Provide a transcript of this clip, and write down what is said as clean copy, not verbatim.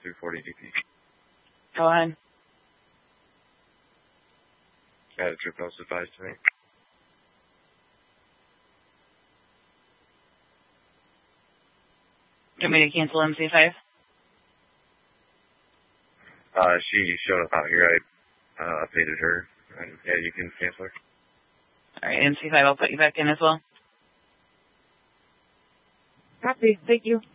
240 DP. Go ahead. Added trip notes advised to me. Do you want me to cancel MC5? She showed up out here. I updated her. And yeah, you can cancel her. Alright, MC5, I'll put you back in as well. Copy. Thank you.